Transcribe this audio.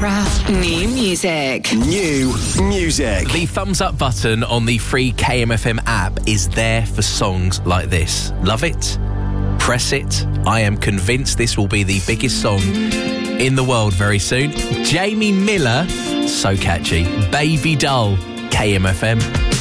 proud. New music. New music. The thumbs up button on the free KMFM app is there for songs like this. Love it? Press it. I am convinced this will be the biggest song in the world very soon. Jamie Miller, so catchy. Baby Doll, KMFM.